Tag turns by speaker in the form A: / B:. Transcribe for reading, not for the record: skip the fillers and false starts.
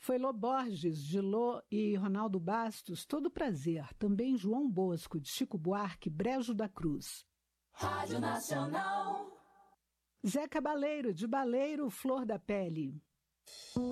A: Foi Lô Borges, de Lô e Ronaldo Bastos, Todo Prazer. Também João Bosco, de Chico Buarque, Brejo da Cruz.
B: Rádio Nacional.
A: Zé Cabaleiro, de Baleiro, Flor da Pele.